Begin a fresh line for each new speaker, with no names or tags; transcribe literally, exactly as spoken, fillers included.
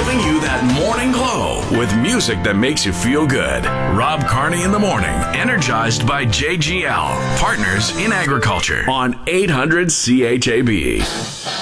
giving you that morning glow with music that makes you feel good. Rob Carney in the morning, energized by J G L, partners in agriculture on eight hundred C H A B.